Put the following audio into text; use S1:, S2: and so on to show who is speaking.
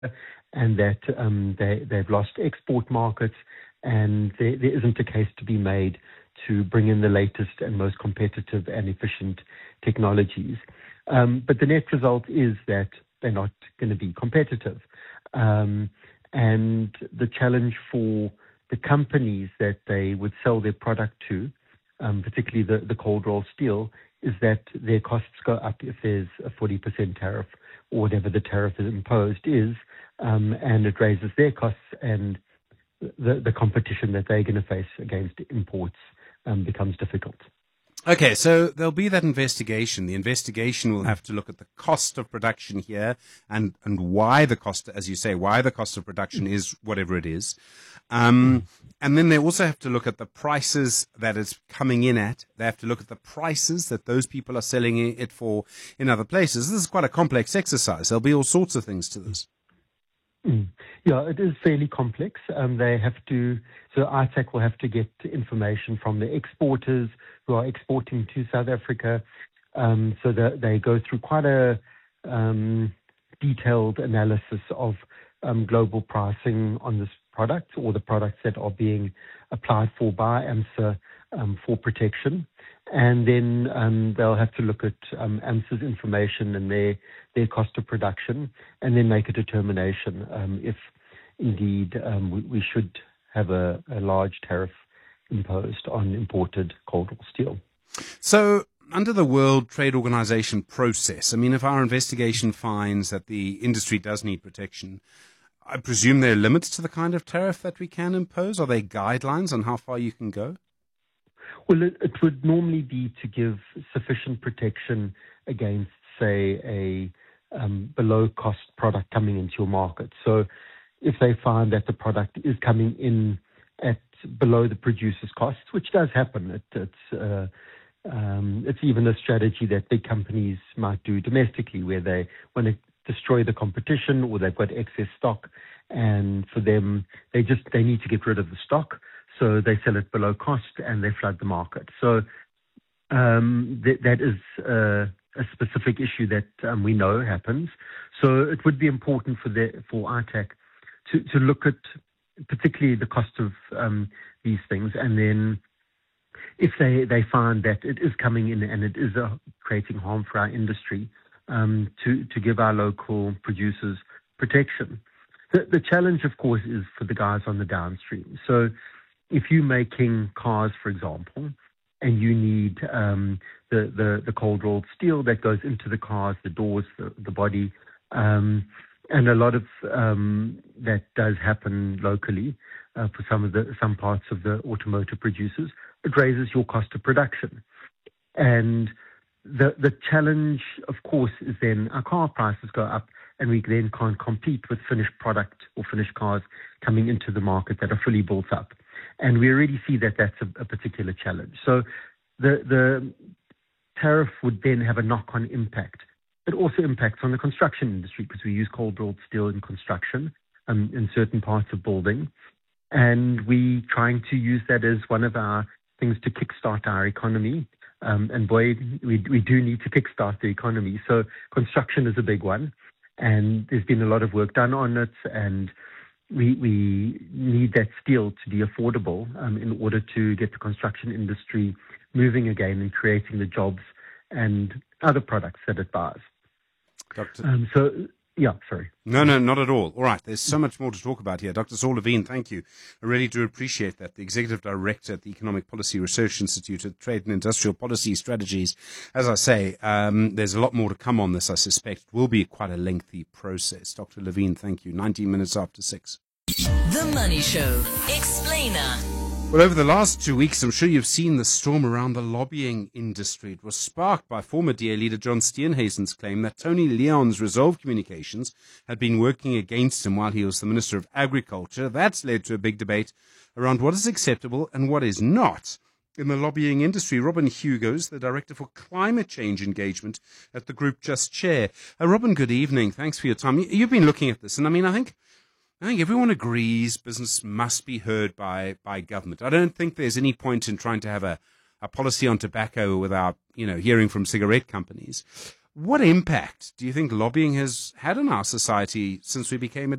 S1: and that they've lost export markets, and there isn't a case to be made to bring in the latest and most competitive and efficient technologies. But the net result is that they're not going to be competitive. And the challenge for the companies that they would sell their product to, particularly the cold rolled steel, is that their costs go up if there's a 40% tariff or whatever the tariff is imposed is, and it raises their costs, and the competition that they're going to face against imports becomes difficult.
S2: Okay, so there'll be that investigation. The investigation will have to look at the cost of production here and why the cost, as you say, why the cost of production is whatever it is. And then they also have to look at the prices that it's coming in at. They have to look at the prices that those people are selling it for in other places. This is quite a complex exercise. There'll be all sorts of things to this.
S1: Yeah, it is fairly complex. So ITAC will have to get information from the exporters who are exporting to South Africa. So that they go through quite a detailed analysis of global pricing on this product, or the products that are being applied for by AMSA for protection. And then they'll have to look at AMSA's information and their cost of production, and then make a determination if indeed we should have a large tariff imposed on imported cold rolled steel.
S2: So under the World Trade Organization process, I mean, if our investigation finds that the industry does need protection, I presume there are limits to the kind of tariff that we can impose? Are there guidelines on how far you can go?
S1: Well, it would normally be to give sufficient protection against, say, a below-cost product coming into your market. So if they find that the product is coming in at below the producer's costs, which does happen, it's even a strategy that big companies might do domestically, where they want to destroy the competition, or they've got excess stock, and for them, they need to get rid of the stock. So they sell it below cost and they flood the market. So that is a specific issue that we know happens. So it would be important for ITAC to look at particularly the cost of these things, and then if they find that it is coming in and it is creating harm for our industry, to give our local producers protection. The challenge, of course, is for the guys on the downstream. So if you're making cars, for example, and you need the cold rolled steel that goes into the cars, the doors, the body, and a lot of that does happen locally for some parts of the automotive producers, it raises your cost of production. And the challenge, of course, is then our car prices go up, and we then can't compete with finished product or finished cars coming into the market that are fully built up. And we already see that that's a particular challenge. So the tariff would then have a knock-on impact. It also impacts on the construction industry, because we use cold rolled steel in construction in certain parts of building. And we trying to use that as one of our things to kickstart our economy. And boy, we do need to kickstart the economy. So construction is a big one, and there's been a lot of work done on it, and we need that steel to be affordable in order to get the construction industry moving again and creating the jobs and other products that it buys. Yeah, sorry.
S2: No, not at all. All right, there's so much more to talk about here. Dr. Saul Levine, thank you. I really do appreciate that. The Executive Director at the Economic Policy Research Institute at Trade and Industrial Policy Strategies. As I say, there's a lot more to come on this, I suspect. It will be quite a lengthy process. Dr. Levine, thank you. 19 minutes after 6.
S3: The Money Show. Explainer.
S2: Well, over the last 2 weeks, I'm sure you've seen the storm around the lobbying industry. It was sparked by former DA leader John Steenhuisen's claim that Tony Leon's Resolve Communications had been working against him while he was the Minister of Agriculture. That's led to a big debate around what is acceptable and what is not in the lobbying industry. Robin Hugo's the Director for Climate Change Engagement at the Group Just Share. Robin, good evening. Thanks for your time. You've been looking at this, and I think everyone agrees business must be heard by government. I don't think there's any point in trying to have a policy on tobacco without, hearing from cigarette companies. What impact do you think lobbying has had on our society since we became a